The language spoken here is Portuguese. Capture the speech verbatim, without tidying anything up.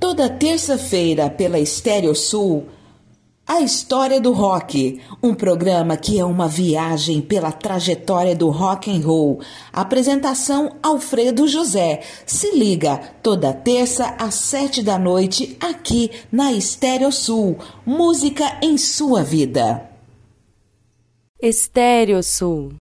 Toda terça-feira pela Estéreo Sul, A História do Rock, um programa que é uma viagem pela trajetória do rock and roll. Apresentação Alfredo José. Se liga, toda terça às sete da noite, aqui na Estéreo Sul. Música em sua vida. Estéreo Sul.